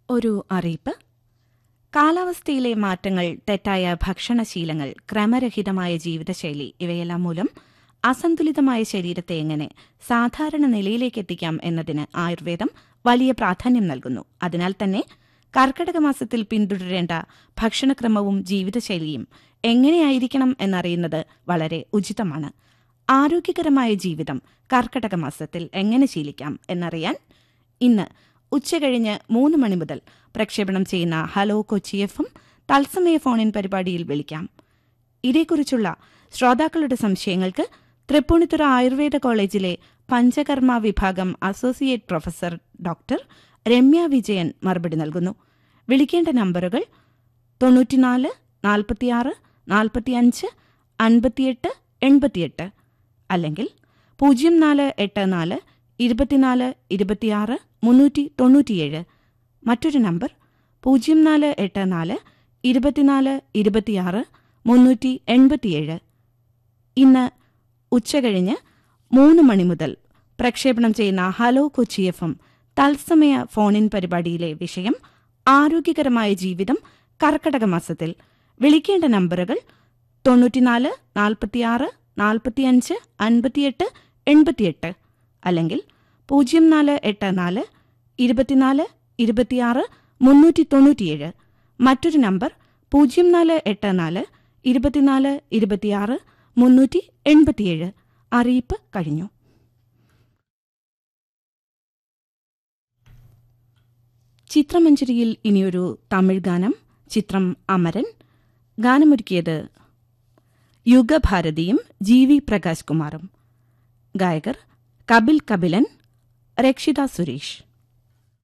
ഒരു അറിയിപ്പ്. കാലാവസ്ഥയിലെ മാറ്റങ്ങൾ, തെറ്റായ ഭക്ഷണശീലങ്ങൾ, ക്രമരഹിതമായ ജീവിതശൈലി ഇവയെല്ലാം മൂലം അസന്തുലിതമായ ശരീരത്തെ എങ്ങനെ സാധാരണ നിലയിലേക്ക് എത്തിക്കാം എന്നതിന് ആയുർവേദം വലിയ പ്രാധാന്യം നൽകുന്നു. അതിനാൽ തന്നെ കർക്കിടക മാസത്തിൽ പിന്തുടരേണ്ട ഭക്ഷണക്രമവും ജീവിതശൈലിയും എങ്ങനെയായിരിക്കണം എന്നറിയുന്നത് വളരെ ഉചിതമാണ്. ആരോഗ്യകരമായ ജീവിതം കർക്കിടക മാസത്തിൽ എങ്ങനെ ശീലിക്കാം എന്നറിയാൻ ഇന്ന് ഉച്ചകഴിഞ്ഞ് 3 മണി മുതൽ പ്രക്ഷേപണം ചെയ്യുന്ന ഹലോ കൊച്ചി എഫും തത്സമയ ഫോണിൻ പരിപാടിയിൽ വിളിക്കാം. ഇതേക്കുറിച്ചുള്ള ശ്രോതാക്കളുടെ സംശയങ്ങൾക്ക് തൃപ്പൂണിത്തുറ ആയുർവേദ കോളേജിലെ പഞ്ചകർമ്മ വിഭാഗം associate professor doctor Ramya Vijayan മറുപടി നൽകുന്നു. വിളിക്കേണ്ട നമ്പറുകൾ 94 46 45 58 88 അല്ലെങ്കിൽ 0484 24 26 397. മറ്റൊരു നമ്പർ 0484 24 26 387. ഇന്ന് ഉച്ചകഴിഞ്ഞ് 3 മണി മുതൽ പ്രക്ഷേപണം ചെയ്യുന്ന ഹലോ കൊച്ചി എഫും തത്സമയ ഫോണിൻ പരിപാടിയിലെ വിഷയം ആരോഗ്യകരമായ ജീവിതം കർക്കിടക മാസത്തിൽ. വിളിക്കേണ്ട നമ്പറുകൾ 94 46 45 58 88 അല്ലെങ്കിൽ 0484 24 26 397. മറ്റൊരു നമ്പർ 0484 24 26 387. അറിയിപ്പ് കഴിഞ്ഞു. ചിത്രമഞ്ജരിയിൽ ഇനിയൊരു തമിഴ് ഗാനം. ചിത്രം അമരൻ. ഗാനമൊരുക്കിയത് യുഗഭാരതിയും ജി.വി. പ്രകാശ് കുമാറും. ഗായകർ കപിൽ കപിലൻ, രക്ഷിത സുരേഷ്.